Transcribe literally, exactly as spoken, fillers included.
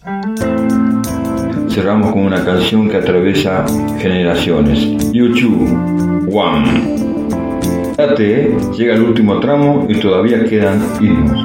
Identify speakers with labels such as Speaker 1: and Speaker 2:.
Speaker 1: Cerramos con una canción que atraviesa generaciones. U dos, One. Fíjate, llega el último tramo y todavía quedan himnos.